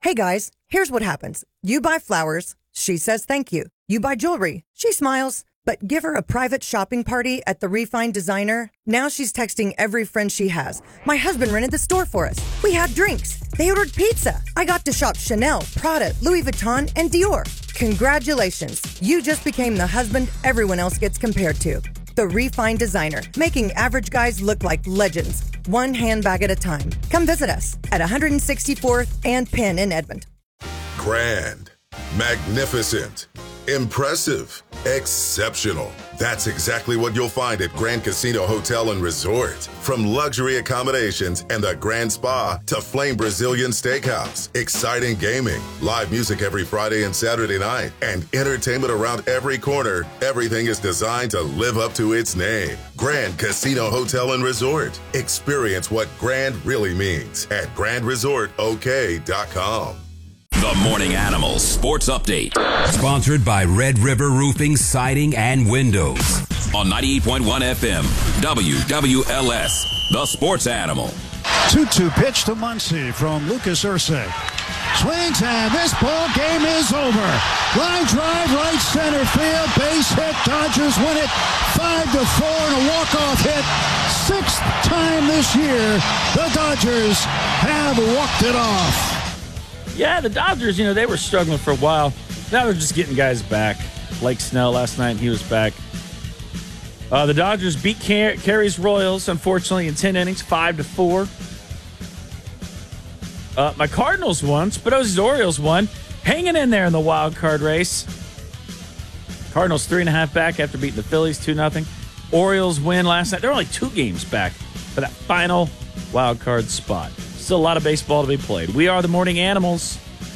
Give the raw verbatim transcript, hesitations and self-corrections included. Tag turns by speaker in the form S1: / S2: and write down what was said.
S1: Hey guys, here's what happens. You buy flowers, she says thank you. You buy jewelry, she smiles. But give her a private shopping party at the Refined Designer. Now she's texting every friend she has. My husband rented the store for us. We had drinks. They ordered pizza. I got to shop Chanel, Prada, Louis Vuitton, and Dior. Congratulations. You just became the husband everyone else gets compared to. The Refined Designer, making average guys look like legends. One handbag at a time. Come visit us at one sixty-fourth and Penn in Edmond.
S2: Grand. Magnificent. Impressive. Exceptional. That's exactly what you'll find at Grand Casino Hotel and Resort. From luxury accommodations and the Grand Spa to Flame Brazilian Steakhouse. Exciting gaming, live music every Friday and Saturday night, and entertainment around every corner. Everything is designed to live up to its name. Grand Casino Hotel and Resort. Experience what grand really means at grand resort o k dot com.
S3: The Morning Animals Sports Update. Sponsored by Red River Roofing, Siding, and Windows. On ninety-eight point one F M, W W L S, The Sports Animal.
S4: two two pitch to Muncy from Lucas Ursay. Swings and this ball game is over. Line drive, right center field, base hit. Dodgers win it five to four and a walk-off hit. Sixth time this year, the Dodgers have walked it off.
S5: Yeah, the Dodgers, you know, they were struggling for a while. Now they're just getting guys back. Blake Snell last night, he was back. Uh, the Dodgers beat Car- Carey's Royals, unfortunately, in ten innings, five to four. Uh, my Cardinals won. Spadozi's Orioles won. Hanging in there in the wild card race. Cardinals three and a half back after beating the Phillies two nothing. Orioles win last night. They're only two games back for that final wild card spot. Still a lot of baseball to be played. We are the Morning Animals.